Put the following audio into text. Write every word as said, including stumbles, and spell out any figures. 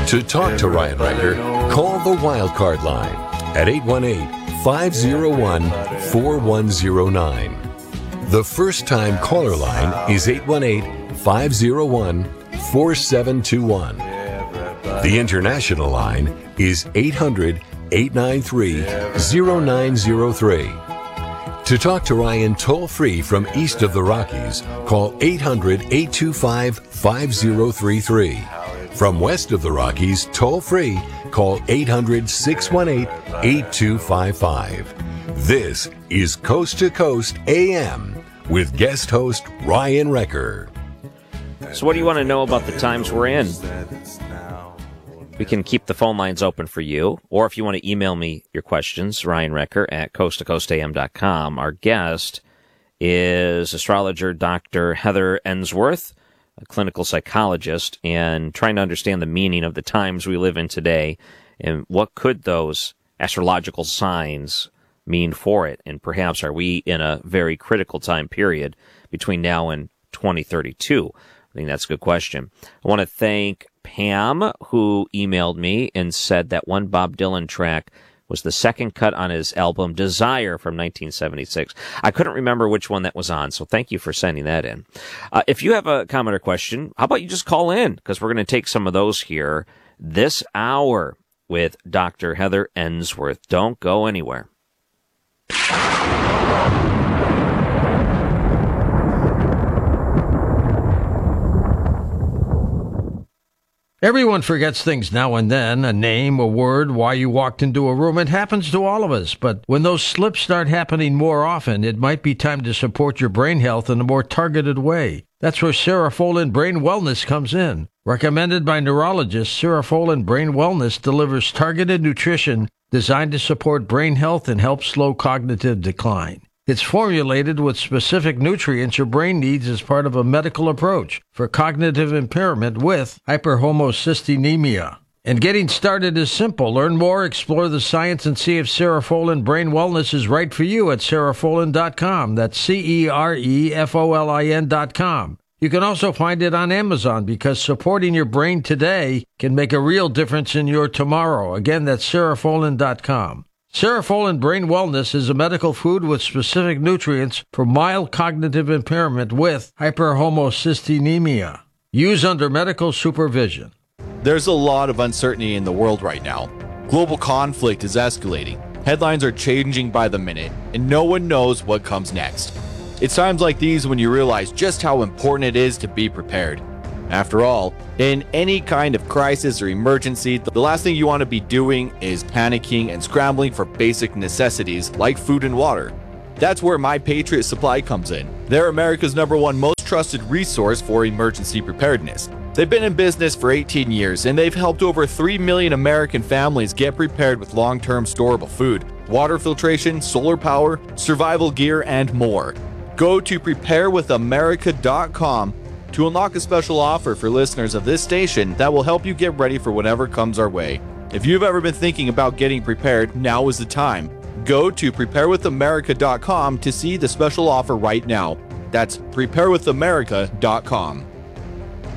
To talk to Ryan Recker, call the Wildcard line at eight one eight, five oh one, four one oh nine. The first-time caller line is eight one eight, five oh one, four seven two one. The international line is eight hundred, eight nine three, oh nine oh three. To talk to Ryan toll-free from east of the Rockies, call eight hundred, eight two five, five oh three three. From west of the Rockies, toll-free, call eight hundred, six one eight, eight two five five. This is Coast to Coast A M with guest host Ryan Recker. So what do you want to know about the times we're in? We can keep the phone lines open for you, or if you want to email me your questions, Ryan Recker at coast to coast a m dot com. Our guest is astrologer Doctor Heather Ensworth, a clinical psychologist, and trying to understand the meaning of the times we live in today and what could those astrological signs mean for it. And perhaps are we in a very critical time period between now and twenty thirty-two? I think that's a good question. I want to thank Pam, who emailed me and said that one Bob Dylan track was the second cut on his album Desire from nineteen seventy-six. I couldn't remember which one that was on, so thank you for sending that in. Uh, if you have a comment or question, how about you just call in, because we're going to take some of those here this hour with Doctor Heather Ensworth. Don't go anywhere. Everyone forgets things now and then, a name, a word, why you walked into a room. It happens to all of us, but when those slips start happening more often, it might be time to support your brain health in a more targeted way. That's where Cerefolin Brain Wellness comes in. Recommended by neurologists, Cerefolin Brain Wellness delivers targeted nutrition designed to support brain health and help slow cognitive decline. It's formulated with specific nutrients your brain needs as part of a medical approach for cognitive impairment with hyperhomocystinemia. And getting started is simple. Learn more, explore the science, and see if Cerefolin Brain Wellness is right for you at cerefolin dot com. That's C E R E F O L I N dot com. You can also find it on Amazon because supporting your brain today can make a real difference in your tomorrow. Again, that's cerefolin dot com. Cerefolin Brain Wellness is a medical food with specific nutrients for mild cognitive impairment with hyperhomocystinemia. Use under medical supervision. There's a lot of uncertainty in the world right now. Global conflict is escalating. Headlines are changing by the minute, and no one knows what comes next. It's times like these when you realize just how important it is to be prepared. After all, in any kind of crisis or emergency, the last thing you want to be doing is panicking and scrambling for basic necessities like food and water. That's where My Patriot Supply comes in. They're America's number one most trusted resource for emergency preparedness. They've been in business for eighteen years, and they've helped over three million American families get prepared with long-term storable food, water filtration, solar power, survival gear, and more. Go to prepare with america dot com to unlock a special offer for listeners of this station that will help you get ready for whatever comes our way. If you've ever been thinking about getting prepared, now is the time. Go to prepare with america dot com to see the special offer right now. That's prepare with america dot com.